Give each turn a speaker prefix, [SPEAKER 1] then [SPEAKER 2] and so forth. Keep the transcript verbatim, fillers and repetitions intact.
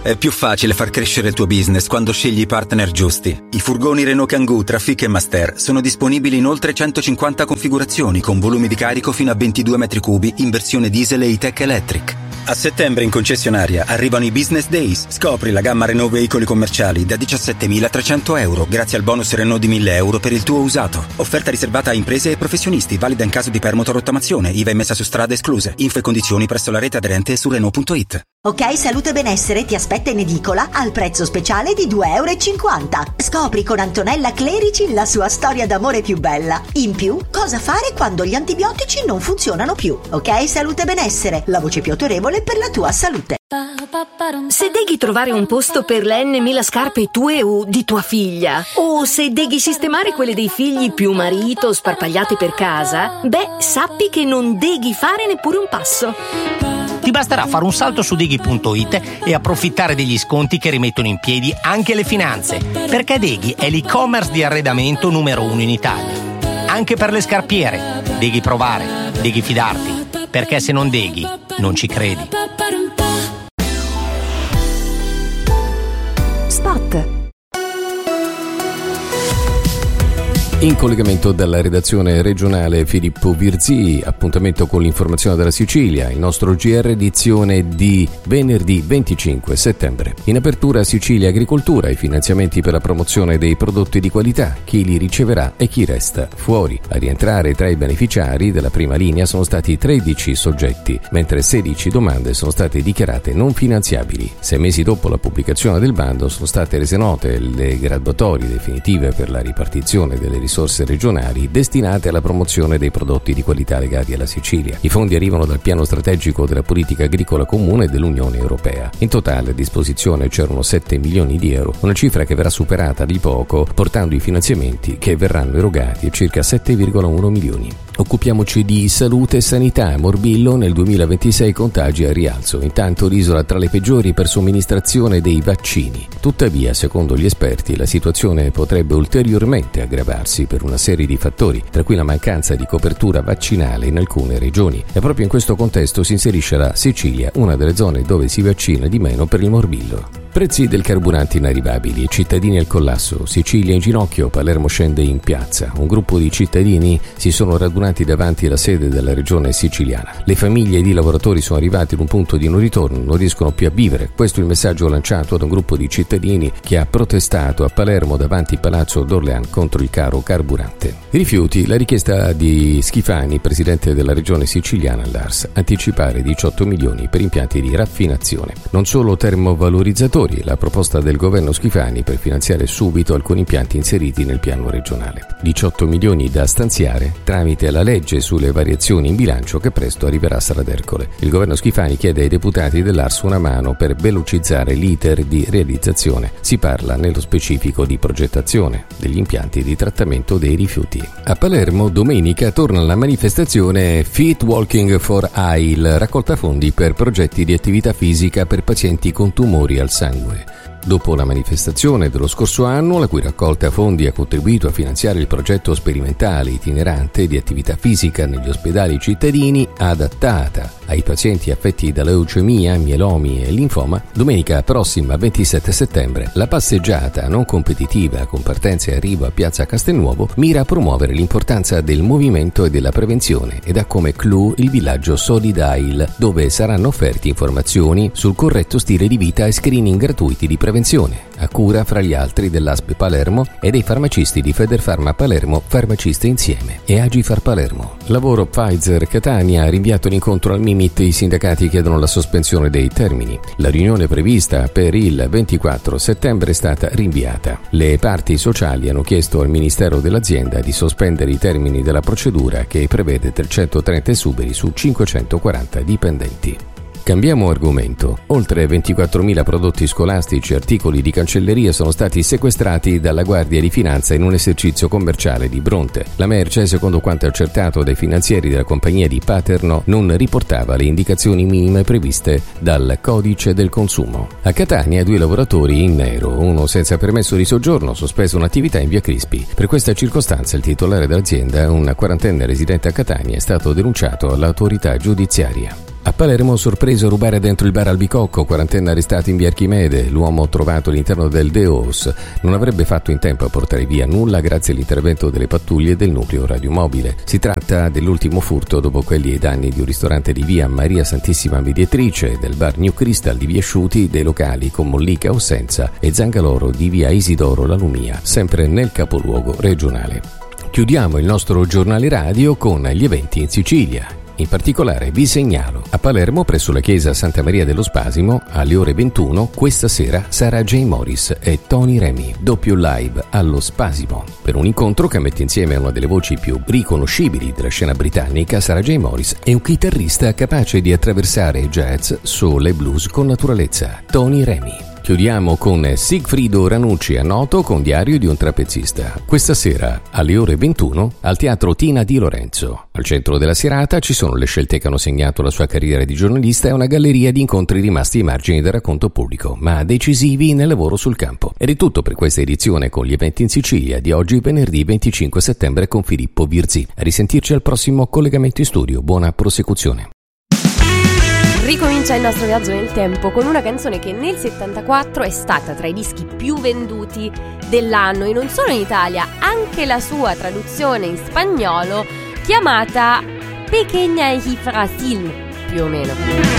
[SPEAKER 1] È più facile far crescere il tuo business quando scegli i partner giusti. I furgoni Renault Kangoo, Trafic e Master sono disponibili in oltre centocinquanta configurazioni con volumi di carico fino a ventidue metri cubi in versione diesel e E-Tech Electric. A settembre in concessionaria arrivano i Business Days. Scopri la gamma Renault veicoli commerciali da diciassettemilatrecento euro grazie al bonus Renault di mille euro per il tuo usato. Offerta riservata a imprese e professionisti, valida in caso di permuta o rottamazione, I V A emessa su strade escluse. Info e condizioni presso la rete aderente su Renault punto it.
[SPEAKER 2] Ok, Salute e Benessere ti aspetta in edicola al prezzo speciale di due e cinquanta euro. Scopri con Antonella Clerici la sua storia d'amore più bella. In più, cosa fare quando gli antibiotici non funzionano più. Ok, Salute e Benessere, la voce più autorevole per la tua salute.
[SPEAKER 3] Se devi trovare un posto per le N mila scarpe tue o di tua figlia, o se devi sistemare quelle dei figli più marito sparpagliate per casa, beh, sappi che non devi fare neppure un passo.
[SPEAKER 4] Ti basterà fare un salto su Deghi punto it e approfittare degli sconti che rimettono in piedi anche le finanze, perché Deghi è l'e-commerce di arredamento numero uno in Italia. Anche per le scarpiere, devi provare, devi fidarti, perché se non Deghi, non ci credi.
[SPEAKER 5] Spot. In collegamento dalla redazione regionale Filippo Virzì, appuntamento con l'informazione della Sicilia, il nostro G R edizione di venerdì venticinque settembre. In apertura Sicilia Agricoltura, i finanziamenti per la promozione dei prodotti di qualità, chi li riceverà e chi resta fuori. A rientrare tra i beneficiari della prima linea sono stati tredici soggetti, mentre sedici domande sono state dichiarate non finanziabili. Sei mesi dopo la pubblicazione del bando sono state rese note le graduatorie definitive per la ripartizione delle risorse risorse regionali destinate alla promozione dei prodotti di qualità legati alla Sicilia. I fondi arrivano dal piano strategico della politica agricola comune dell'Unione Europea. In totale a disposizione c'erano sette milioni di euro, una cifra che verrà superata di poco, portando i finanziamenti che verranno erogati a circa sette virgola uno milioni. Occupiamoci di salute e sanità. Morbillo nel duemilaventisei contagi a rialzo, intanto l'isola tra le peggiori per somministrazione dei vaccini. Tuttavia, secondo gli esperti, la situazione potrebbe ulteriormente aggravarsi per una serie di fattori, tra cui la mancanza di copertura vaccinale in alcune regioni. E proprio in questo contesto si inserisce la Sicilia, una delle zone dove si vaccina di meno per il morbillo. Prezzi del carburante inarrivabili, cittadini al collasso, Sicilia in ginocchio, Palermo scende in piazza. Un gruppo di cittadini si sono radunati davanti alla sede della regione siciliana. Le famiglie ed i lavoratori sono arrivati ad un punto di non ritorno, non riescono più a vivere. Questo è il messaggio lanciato da un gruppo di cittadini che ha protestato a Palermo davanti al Palazzo d'Orléans contro il caro carburante. Rifiuti, la richiesta di Schifani, presidente della regione siciliana all'A R S, anticipare diciotto milioni per impianti di raffinazione. Non solo termovalorizzatori, la proposta del governo Schifani per finanziare subito alcuni impianti inseriti nel piano regionale. diciotto milioni da stanziare tramite la legge sulle variazioni in bilancio che presto arriverà a Sala d'Ercole. Il governo Schifani chiede ai deputati dell'A R S una mano per velocizzare l'iter di realizzazione. Si parla nello specifico di progettazione degli impianti di trattamento dei rifiuti. A Palermo domenica torna la manifestazione Fit Walking for A I L, raccolta fondi per progetti di attività fisica per pazienti con tumori al sangue. Dopo la manifestazione dello scorso anno, la cui raccolta fondi ha contribuito a finanziare il progetto sperimentale itinerante di attività fisica negli ospedali cittadini adattata ai pazienti affetti da leucemia, mielomi e linfoma, domenica prossima ventisette settembre la passeggiata non competitiva con partenza e arrivo a Piazza Castelnuovo mira a promuovere l'importanza del movimento e della prevenzione ed ha come clou il villaggio Solidail, dove saranno offerti informazioni sul corretto stile di vita e screening gratuiti di prevenzione, a cura fra gli altri dell'A S P Palermo e dei farmacisti di Federfarma Palermo, Farmaciste Insieme e Agifar Palermo. Lavoro Pfizer Catania ha rinviato l'incontro al Mimit, i sindacati chiedono la sospensione dei termini. La riunione prevista per il ventiquattro settembre è stata rinviata. Le parti sociali hanno chiesto al Ministero dell'Azienda di sospendere i termini della procedura che prevede trecentotrenta esuberi su cinquecentoquaranta dipendenti. Cambiamo argomento. Oltre ventiquattromila prodotti scolastici e articoli di cancelleria sono stati sequestrati dalla Guardia di Finanza in un esercizio commerciale di Bronte. La merce, secondo quanto accertato dai finanzieri della compagnia di Paterno, non riportava le indicazioni minime previste dal Codice del Consumo. A Catania, due lavoratori in nero, uno senza permesso di soggiorno, sospeso un'attività in via Crispi. Per questa circostanza il titolare dell'azienda, un quarantenne residente a Catania, è stato denunciato all'autorità giudiziaria. A Palermo sorpreso a rubare dentro il bar Albicocco, quarantenne arrestati in via Archimede. L'uomo trovato all'interno del Deos non avrebbe fatto in tempo a portare via nulla grazie all'intervento delle pattuglie del nucleo radiomobile. Si tratta dell'ultimo furto dopo quelli ai danni di un ristorante di via Maria Santissima Mediatrice, del bar New Crystal di via Sciuti, dei locali con Mollica Ossenza e Zangaloro di via Isidoro La Lumia, sempre nel capoluogo regionale. Chiudiamo il nostro giornale radio con gli eventi in Sicilia. In particolare vi segnalo a Palermo presso la chiesa Santa Maria dello Spasimo alle ore ventuno questa sera Sarah J. Morris e Tony Remy, doppio live allo Spasimo. Per un incontro che mette insieme una delle voci più riconoscibili della scena britannica, Sarah J. Morris è un chitarrista capace di attraversare jazz, soul e blues con naturalezza, Tony Remy. Chiudiamo con Sigfrido Ranucci a Noto con Diario di un trapezzista. Questa sera alle ore ventuno al Teatro Tina di Lorenzo. Al centro della serata ci sono le scelte che hanno segnato la sua carriera di giornalista e una galleria di incontri rimasti ai margini del racconto pubblico, ma decisivi nel lavoro sul campo. Ed è tutto per questa edizione con gli eventi in Sicilia di oggi, venerdì venticinque settembre, con Filippo Virzì. A risentirci al prossimo collegamento in studio. Buona prosecuzione.
[SPEAKER 6] Ricomincia il nostro viaggio nel tempo con una canzone che nel settantaquattro è stata tra i dischi più venduti dell'anno e non solo in Italia, anche la sua traduzione in spagnolo chiamata Pequeña y Frágil, più o meno.